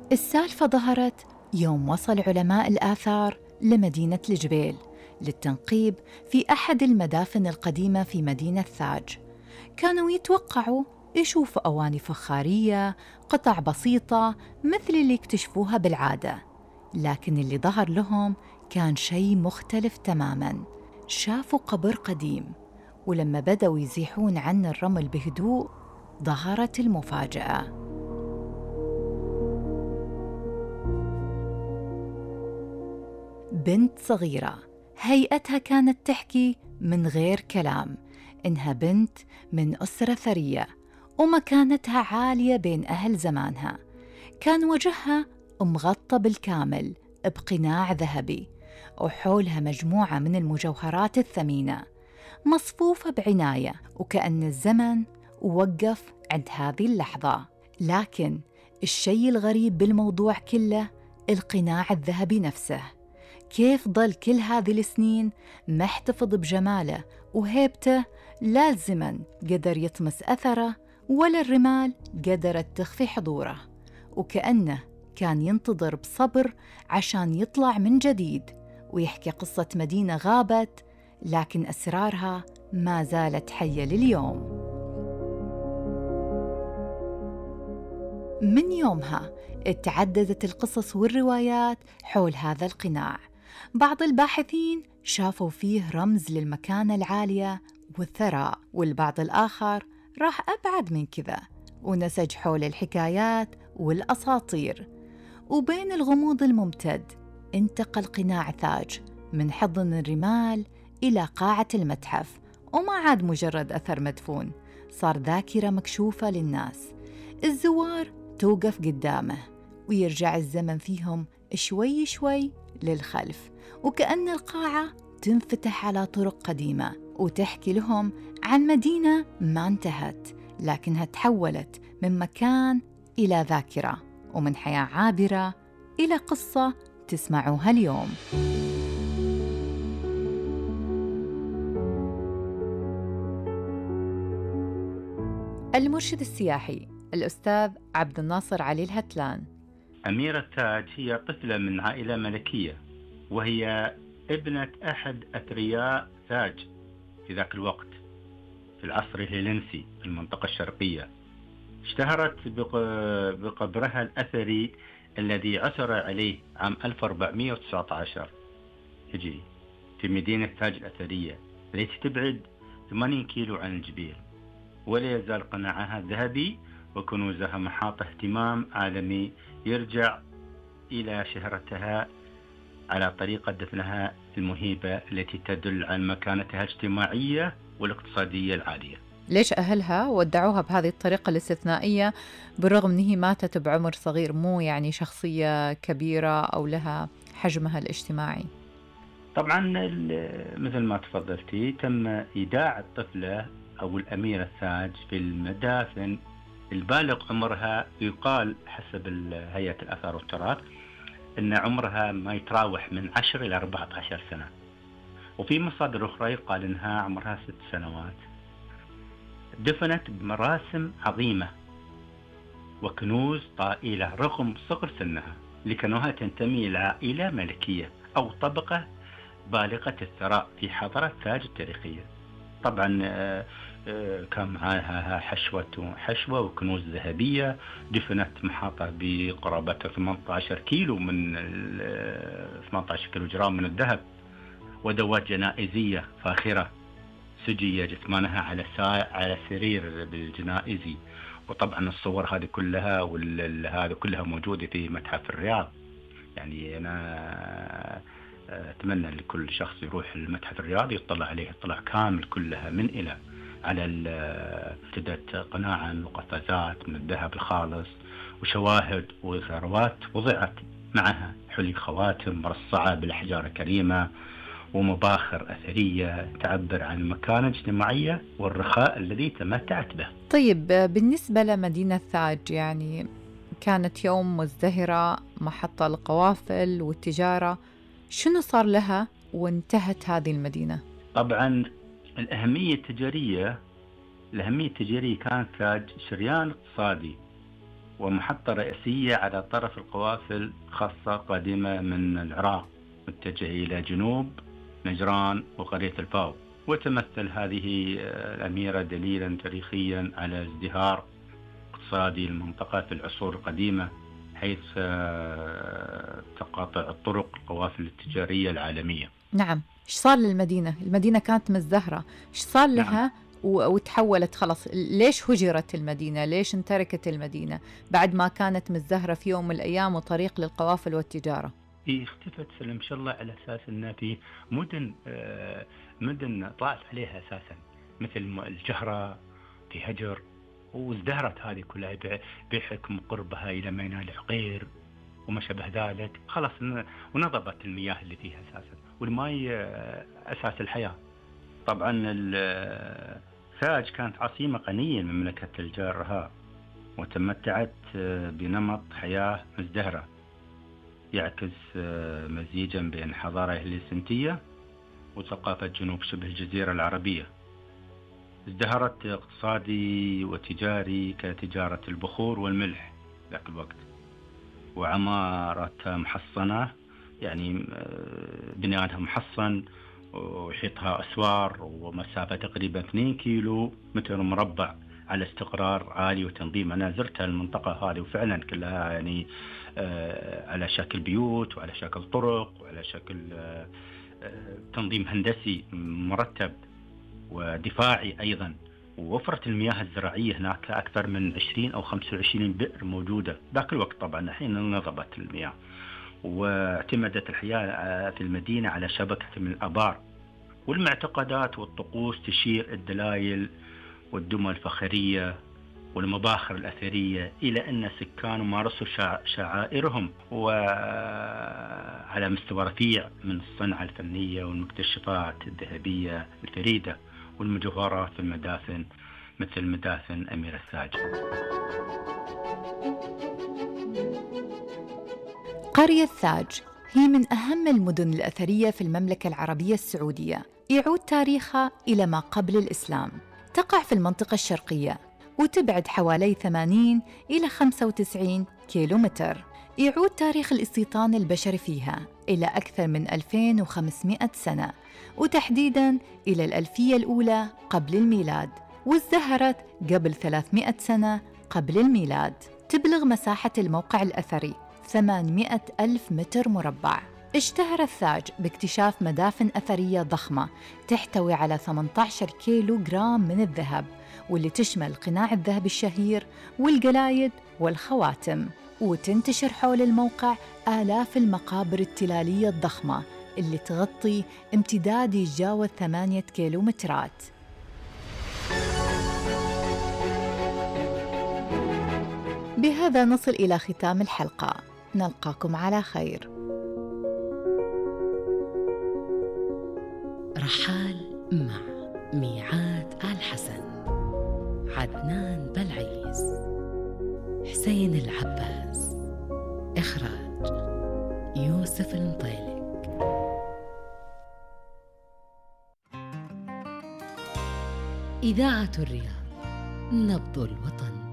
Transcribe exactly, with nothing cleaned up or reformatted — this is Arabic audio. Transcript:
السالفة ظهرت يوم وصل علماء الآثار لمدينة الجبيل للتنقيب في أحد المدافن القديمة في مدينة ثاج. كانوا يتوقعوا يشوفوا أواني فخارية، قطع بسيطة مثل اللي يكتشفوها بالعادة، لكن اللي ظهر لهم كان شيء مختلف تماماً. شافوا قبر قديم، ولما بدأوا يزيحون عنه الرمل بهدوء ظهرت المفاجأة. بنت صغيرة هيئتها كانت تحكي من غير كلام إنها بنت من أسرة ثرية ومكانتها عالية بين أهل زمانها. كان وجهها مغطى بالكامل بقناع ذهبي، وحولها مجموعة من المجوهرات الثمينة مصفوفة بعناية، وكأن الزمن وقف عند هذه اللحظة. لكن الشيء الغريب بالموضوع كله القناع الذهبي نفسه، كيف ظل كل هذه السنين محتفظ بجماله وهيبته؟ لا الزمن قدر يطمس أثره ولا الرمال قدرت تخفي حضوره، وكأنه كان ينتظر بصبر عشان يطلع من جديد ويحكي قصة مدينة غابت لكن أسرارها ما زالت حية لليوم. من يومها اتعددت القصص والروايات حول هذا القناع. بعض الباحثين شافوا فيه رمز للمكانة العالية والثراء، والبعض الآخر راح أبعد من كذا ونسج حول الحكايات والأساطير. وبين الغموض الممتد انتقل قناع ثاج من حضن الرمال إلى قاعة المتحف، وما عاد مجرد أثر مدفون، صار ذاكرة مكشوفة للناس. الزوار توقف قدامه ويرجع الزمن فيهم شوي شوي للخلف، وكأن القاعة تنفتح على طرق قديمة وتحكي لهم عن مدينة ما انتهت لكنها تحولت من مكان إلى ذاكرة، ومن حياة عابرة إلى قصة تسمعوها اليوم. المرشد السياحي الأستاذ عبد الناصر علي الهتلان. أميرة ثاج هي طفلة من عائلة ملكية، وهي ابنة أحد أثرياء ثاج في ذاك الوقت في العصر الهيلنسي في المنطقة الشرقية. اشتهرت بقبرها الأثري الذي عثر عليه عام ألف وأربعمئة وتسعة عشر هجري في مدينة ثاج الأثرية التي تبعد ثمانين كيلو عن الجبيل. ولا يزال قناعها ذهبي وكنوزها محط اهتمام عالمي يرجع إلى شهرتها على طريقة دفنها المهيبة التي تدل عن مكانتها الاجتماعية والاقتصادية العالية. ليش أهلها ودعوها بهذه الطريقة الاستثنائية بالرغم أنها ماتت بعمر صغير، مو يعني شخصية كبيرة أو لها حجمها الاجتماعي؟ طبعا مثل ما تفضلتي تم إيداع الطفلة أو الأميرة ثاج في المدافن البالغ عمرها، يقال حسب هيئة الآثار والتراث أن عمرها ما يتراوح من عشر إلى أربعة عشر سنة، وفي مصادر أخرى يقال أنها عمرها ست سنوات. دفنت بمراسم عظيمة وكنوز طائلة رغم صغر سنها، لكونها تنتمي إلى عائلة ملكية أو طبقة بالغة الثراء في حضارة ثاج التاريخية. طبعا كان معها حشوة حشوة وكنوز ذهبية، دفنت محاطة بقرابة ثمانية عشر كيلو من ثمانية عشر كيلو جرام من الذهب، ودوات جنائزية فاخرة سجي جثمانها على على سرير بالجنائزي. وطبعا الصور هذه كلها وهذا كلها موجودة في متحف الرياض. يعني أنا أتمنى لكل شخص يروح المتحف الرياضي يطلع عليه اطلاع كامل كلها من إلى، على ارتدت قناعا وقفازات من الذهب الخالص وشواهد وثروات وضعت معها حلي خواتم مرصعة بالأحجار الكريمة ومباخر أثرية تعبر عن المكانة الاجتماعية والرخاء الذي تمتعت به. طيب بالنسبة لمدينة ثاج، يعني كانت يوم مزدهرة، محطة القوافل والتجارة، شنو صار لها وانتهت هذه المدينة؟ طبعا الأهمية التجارية الأهمية التجارية كانت ثاج شريان اقتصادي ومحطة رئيسية على طرف القوافل خاصة قادمة من العراق متجهة إلى جنوب نجران وقرية الفاو. وتمثل هذه الأميرة دليلا تاريخيا على ازدهار اقتصادي المنطقة في العصور القديمة، حيث تقاطع الطرق القوافل التجارية العالمية. نعم. إيش صار للمدينة؟ المدينة كانت مزدهرة، إيش صار لها؟ نعم. وتحولت خلاص. ليش هجرت المدينة؟ ليش انتركت المدينة بعد ما كانت مزدهرة في يوم من الأيام وطريق للقوافل والتجارة؟ هي اختفت سلم شاء الله على أساس أن في مدن آه مدن طلعت عليها أساسا مثل الجهرة في هجر، وازدهرت هذه كلها بحكم قربها إلى ميناء العقير وما شابه ذلك. خلاص ونضبت المياه اللي فيها أساسا، والماء أساس الحياة. طبعا فاج كانت عاصمة غنية من مملكة الجارها، وتمتعت بنمط حياة مزدهرة يعكس مزيجا بين حضارة هليسنتية وثقافة جنوب شبه الجزيرة العربية. ازدهرت اقتصادي وتجاري كتجارة البخور والملح ذاك الوقت، وعمارتها محصنة، يعني بنيانها محصن ويحيطها أسوار، ومسافة تقريبا اثنين كيلو متر مربع على استقرار عالي وتنظيم. أنا زرت المنطقة هذه وفعلا كلها يعني على شكل بيوت وعلى شكل طرق وعلى شكل تنظيم هندسي مرتب ودفاعي أيضا. ووفرت المياه الزراعية هناك أكثر من عشرين أو خمسة وعشرين بئر موجودة ذاك الوقت. طبعا الحين نضبت المياه، واعتمدت الحياة في المدينة على شبكة من الآبار، والمعتقدات والطقوس تشير الدلائل والدمى الفخرية والمباخر الأثرية إلى أن سكان مارسوا شعائرهم وعلى مستوى رفيع من الصنعة الفنية والمكتشفات الذهبية الفريدة والمجوهرات في المدافن مثل مدافن أمير الثاج. قرية ثاج هي من أهم المدن الأثرية في المملكة العربية السعودية، يعود تاريخها إلى ما قبل الإسلام. تقع في المنطقة الشرقية وتبعد حوالي ثمانين إلى خمسة وتسعين كيلومتر. يعود تاريخ الاستيطان البشري فيها إلى أكثر من ألفين وخمسمائة سنة، وتحديداً إلى الألفية الأولى قبل الميلاد، وازدهرت قبل ثلاثمائة سنة قبل الميلاد. تبلغ مساحة الموقع الأثري ثمانمائة ألف متر مربع. اشتهر الثاج باكتشاف مدافن أثرية ضخمة تحتوي على ثمانية عشر كيلو جرام من الذهب، واللي تشمل قناع الذهب الشهير والقلايد والخواتم. وتنتشر حول الموقع آلاف المقابر التلالية الضخمة اللي تغطي امتداد يتجاوز ثمانية كيلومترات. بهذا نصل إلى ختام الحلقة، نلقاكم على خير. رحال مع ميعاد آل حسن، عدنان بلعيس، حسين العباس، إخراج يوسف المطيلق. إذاعة الرياض، نبض الوطن.